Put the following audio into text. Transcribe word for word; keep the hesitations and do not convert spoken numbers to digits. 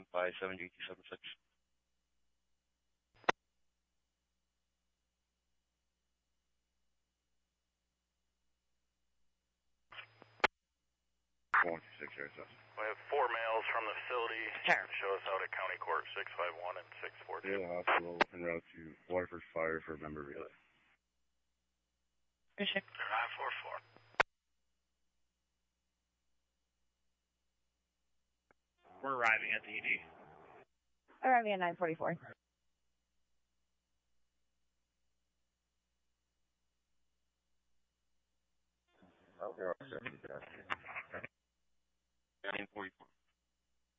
one five seven G T seven six. one two six zero seven. We have four males from the facility. Sure. Show us out at County Court six five one and six four two. Yeah, hospital en route to Waterford Fire for a member relay. Bishop. nine four four. We're arriving at the E D. Arriving at nine forty-four. Okay, nine forty-four.